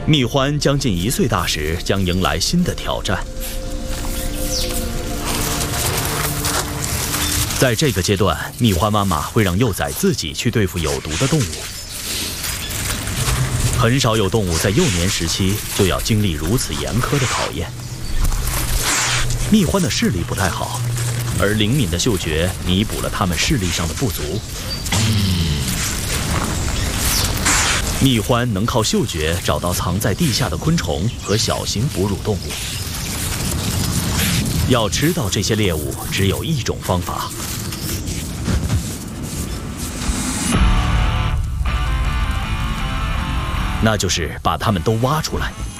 蜜獾将近1岁大时，将迎来新的挑战。在这个阶段，蜜獾妈妈会让幼崽自己去对付有毒的动物。很少有动物在幼年时期就要经历如此严苛的考验。蜜獾的视力不太好，而灵敏的嗅觉弥补了它们视力上的不足。蜜獾能靠嗅觉找到藏在地下的昆虫和小型哺乳动物。要吃到这些猎物，只有一种方法，那就是把它们都挖出来。